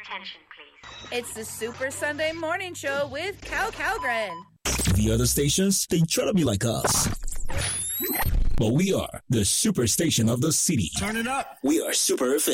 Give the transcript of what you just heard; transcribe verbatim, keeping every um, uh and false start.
attention, please. It's the Super Sunday Morning Show with Cal Calgren. The other stations, they try to be like us. But we are the super station of the city. Turn it up. We are Super F M.